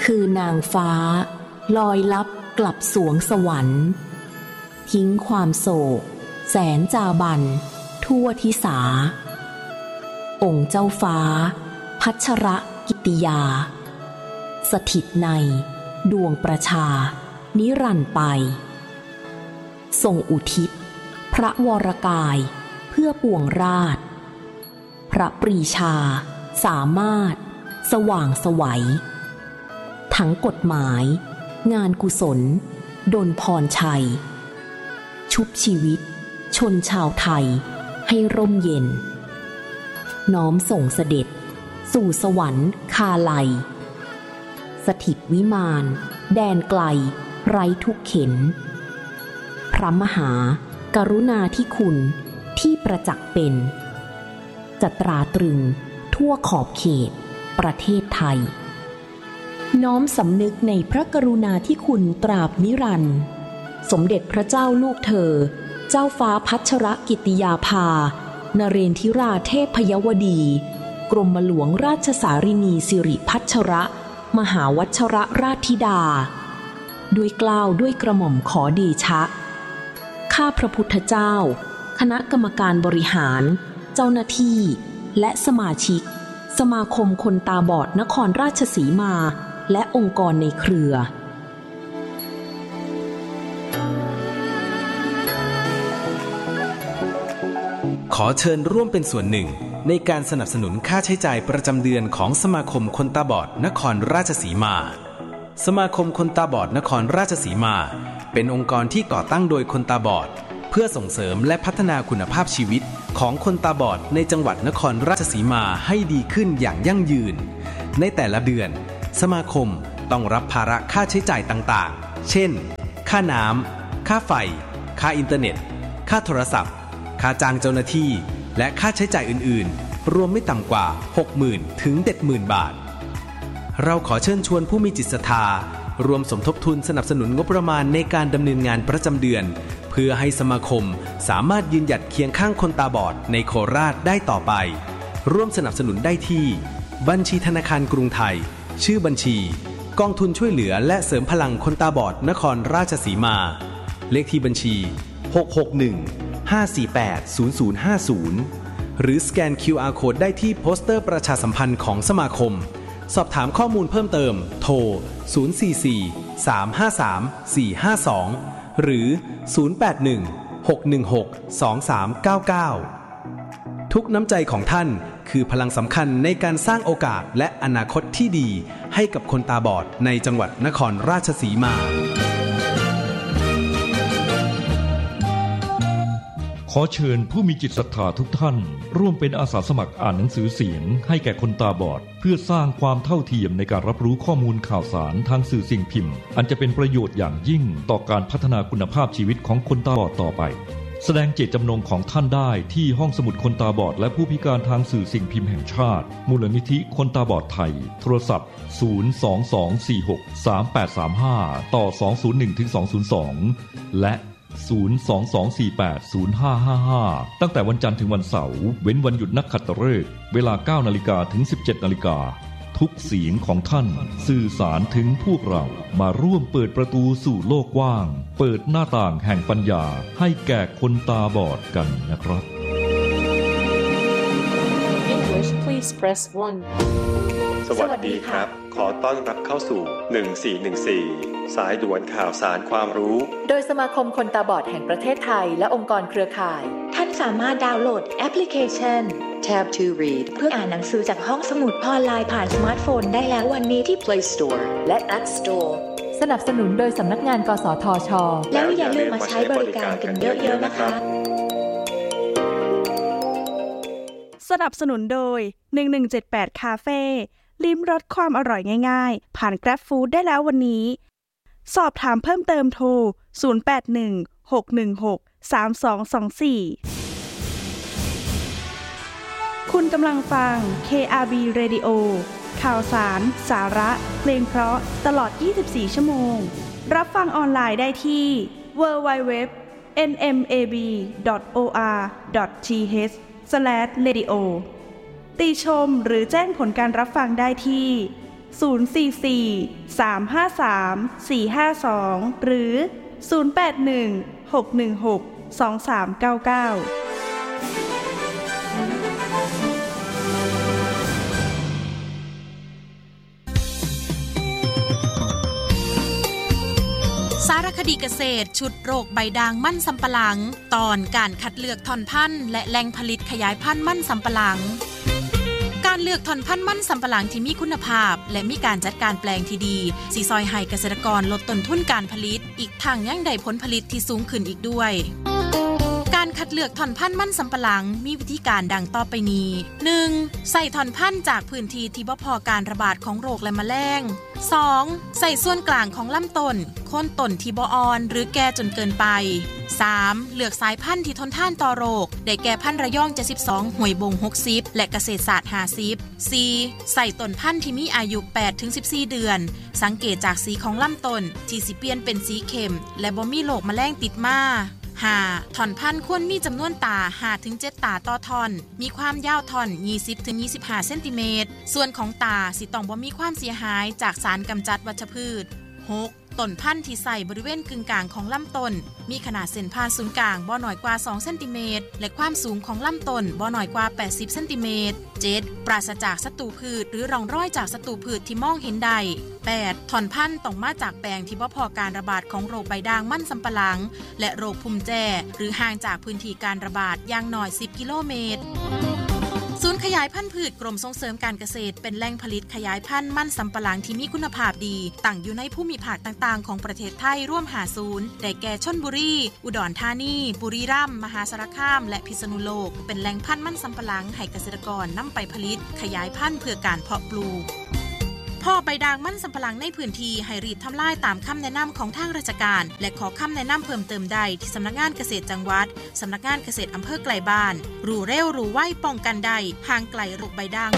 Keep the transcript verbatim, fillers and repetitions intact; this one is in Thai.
คือนางฟ้าลอยลับกลับสวงสวรรค์ทิ้งความโศกแสนจาบันทั่วทิสาองค์เจ้าฟ้าพัชรกิติยาสถิตในดวงประชานิรันดร์ไปทรงอุทิศพระวรกายเพื่อปวงราชพระปรีชาสามารถสว่างไสวทั้งกฎหมายงานกุศลดลพรชัยชุบชีวิตชนชาวไทยให้ร่มเย็นน้อมส่งเสด็จสู่สวรรค์คาลัยสถิตวิมานแดนไกลไร้ทุกเข็ญพระมหากรุณาธิคุณที่ประจักษ์เป็นจะตราตรึงทั่วขอบเขตประเทศไทยน้อมสำนึกในพระกรุณาธิคุณตราบนิรันดร์สมเด็จพระเจ้าลูกเธอเจ้าฟ้าพัชรกิติยาภานเรนทิราเทพยวดีกรมหลวงราชสารินีสิริพัชรมหาวัชรราชธิดาด้วยเกล้าด้วยกระหม่อมขอเดชะข้าพระพุทธเจ้าคณะกรรมการบริหารเจ้าหน้าที่และสมาชิกสมาคมคนตาบอดนครราชสีมาและองค์กรในเครือขอเชิญร่วมเป็นส่วนหนึ่งในการสนับสนุนค่าใช้จ่ายประจำเดือนของสมาคมคนตาบอดนครราชสีมาสมาคมคนตาบอดนครราชสีมาเป็นองค์กรที่ก่อตั้งโดยคนตาบอดเพื่อส่งเสริมและพัฒนาคุณภาพชีวิตของคนตาบอดในจังหวัดนครราชสีมาให้ดีขึ้นอย่างยั่งยืนในแต่ละเดือนสมาคมต้องรับภาระค่าใช้จ่ายต่างๆเช่นค่าน้ำค่าไฟค่าอินเทอร์เน็ตค่าโทรศัพท์ค่าจ้างเจ้าหน้าที่และค่าใช้จ่ายอื่นๆรวมไม่ต่ำกว่า หกหมื่น ถึง เจ็ดหมื่น บาทเราขอเชิญชวนผู้มีจิตศรัทธารวมสมทบทุนสนับสนุนงบประมาณในการดำเนินงานประจำเดือนเพื่อให้สมาคมสามารถยืนหยัดเคียงข้างคนตาบอดในโคราชได้ต่อไปร่วมสนับสนุนได้ที่บัญชีธนาคารกรุงไทยชื่อบัญชีกองทุนช่วยเหลือและเสริมพลังคนตาบอดนครราชสีมาเลขที่บัญชีหก หก หนึ่ง ห้า สี่ แปด ศูนย์ ศูนย์ ห้า ศูนย์หรือสแกน คิว อาร์ Code ได้ที่โปสเตอร์ประชาสัมพันธ์ของสมาคมสอบถามข้อมูลเพิ่มเติมโทรศูนย์ สี่ สี่ สาม ห้า สาม สี่ ห้า สองหรือศูนย์ แปด หนึ่ง หก หนึ่ง หก สอง สาม เก้า เก้าทุกน้ำใจของท่านคือพลังสำคัญในการสร้างโอกาสและอนาคตที่ดีให้กับคนตาบอดในจังหวัดนครราชสีมาขอเชิญผู้มีจิตศรัทธาทุกท่านร่วมเป็นอาสาสมัครอ่านหนังสือเสียงให้แก่คนตาบอดเพื่อสร้างความเท่าเทียมในการรับรู้ข้อมูลข่าวสารทางสื่อสิ่งพิมพ์อันจะเป็นประโยชน์อย่างยิ่งต่อการพัฒนาคุณภาพชีวิตของคนตาบอดต่อไปแสดงเจตจำนงของท่านได้ที่ห้องสมุดคนตาบอดและผู้พิการทางสื่อสิ่งพิมพ์แห่งชาติมูลนิธิคนตาบอดไทยโทรศัพท์ศูนย์ สอง สอง สี่ หก สาม แปด สาม ห้าต่อสอง ศูนย์ หนึ่ง ถึง สอง ศูนย์ สองและศูนย์ สอง สอง สี่ แปด ศูนย์ ห้า ห้า ห้าตั้งแต่วันจันทร์ถึงวันเสาร์เว้นวันหยุดนักขัตฤกษ์เวลา เก้า นาฬิกาถึง สิบเจ็ด นาฬิกาทุกเสียงของท่านสื่อสารถึงพวกเรามาร่วมเปิดประตูสู่โลกกว้างเปิดหน้าต่างแห่งปัญญาให้แก่คนตาบอดกันนะครับ English please press one สวัสดีครับขอต้อนรับเข้าสู่หนึ่งสี่หนึ่งสี่สายด่วนข่าวสารความรู้โดยสมาคมคนตาบอดแห่งประเทศไทยและองค์กรเครือข่ายท่านสามารถดาวน์โหลดแอปพลิเคชัน Tab ทู Read เพื่ออ่านหนังสือจากห้องสมุดออนไลน์ผ่านสมาร์ทโฟนได้แล้ววันนี้ที่ Play Store และ App Store สนับสนุนโดยสำนักงานกสทช. แล้วอย่าลืมมาใช้บริการกันเยอะๆนะคะสนับสนุนโดยหนึ่งหนึ่งเจ็ดแปดคาเฟ่ลิ้มรสความอร่อยง่ายๆผ่าน Grab Food ได้แล้ววันนี้สอบถามเพิ่มเติมโทรศูนย์ แปด หนึ่ง หก หนึ่ง หก สาม สอง สอง สี่คุณกำลังฟัง เค อาร์ บี Radio ข่าวสารสาระเพลงเพราะตลอดยี่สิบสี่ชั่วโมงรับฟังออนไลน์ได้ที่ ดับเบิลยู ดับเบิลยู ดับเบิลยู ดอท เอ็น เอ็ม เอ บี ดอท โอ อาร์ ดอท ที เอช สแลช เรดิโอ ติชมหรือแจ้งผลการรับฟังได้ที่ศูนย์ สี่ สี่ สาม ห้า สาม สี่ ห้า สอง หรือ ศูนย์ แปด หนึ่ง หก หนึ่ง หก สอง สาม เก้า เก้าสารคดีเกษตรชุดโรคใบด่างมั่นสำปะหลังตอนการคัดเลือกท่อนพันธุ์และแหล่งผลิตขยายพันธุ์มั่นสำปะหลังการเลือกท่อนพันธุ์มั่นสำปะหลังที่มีคุณภาพและมีการจัดการแปลงที่ดีสิซอยให้เกษตรกรลดต้นทุนการผลิตอีกทั้งยังได้ผลผลิตที่สูงขึ้นอีกด้วยการคัดเลือกท่อนพันธุ์มั่นสำปะหลังมีวิธีการดังต่อไปนี้ หนึ่ง ใส่ท่อนพันธุ์จากพื้นที่ที่บ่พอการระบาดของโรคและแมลง สอง ใส่ส่วนกลางของลำต้นโค่นต้นที่บ่อ่อนหรือแก่จนเกินไป สาม เลือกสายพันธุ์ที่ทนทานต่อโรคได้แก่พันธุ์ระยองเจ็ดสิบสองห้วยบงหกสิบและเกษตรศาสตร์ห้าสิบ สี่ ใส่ต้นพันธุ์ที่มีอายุ แปดถึงสิบสี่ เดือนสังเกตจากสีของลำต้นที่สิเปลี่ยนเป็นสีเข้มและบ่มีโรคแมลงติดมาห้า ท่อนพันธุ์ควรมีจำนวนตา ห้าถึงเจ็ด ตาต่อท่อนมีความยาวท่อน ยี่สิบถึงยี่สิบห้า เซนติเมตรส่วนของตาสิต้องบ่มีความเสียหายจากสารกำจัดวัชพืช หก ต้นพันธุ์ที่ใส่บริเวณกึ่งกลางของลำต้นมีขนาดเส้นผ่านศูนย์กลางบ่น้อยกว่าสองเซนติเมตรและความสูงของลำต้นบ่น้อยกว่าแปดสิบเซนติเมตร เจ็ด ปราศจากศัตรูพืชหรือร่องรอยจากศัตรูพืชที่มองเห็นได้ แปด ท่อนพันธุ์ต้องมาจากแปลงที่บ่พอการระบาดของโรคใบด่างมั่นสำปะหลังและโรคภูมิแจ้หรือห่างจากพื้นที่การระบาดอย่างน้อยสิบกิโลเมตรศูนย์ขยายพันธุ์พืชกรมส่งเสริมการเกษตรเป็นแหล่งผลิตขยายพันธุ์มั่นสำปะหลังที่มีคุณภาพดีตั้งอยู่ในภูมิภาคต่างๆของประเทศไทยร่วมห้าศูนย์ได้แก่ชลบุรีอุดรธานีบุรีรัมย์มหาสารคามและพิษณุโลกเป็นแหล่งพันธุ์มั่นสำปะหลังให้เกษตรกรนำไปผลิตขยายพันธุ์เพื่อการเพาะปลูกพ่อใบด่างมั่นสำปะหลังในพื้นที่ให้รีดทำลายตามคำแนะนำของทางราชการและขอคำแนะนำเพิ่มเติมได้ที่สำนักงานเกษตรจังหวัดสำนักงานเกษตรอำเภอไกลบ้านรู้เร็วรู้ไวป้องกันได้ห่างไกลโรคใบด่าง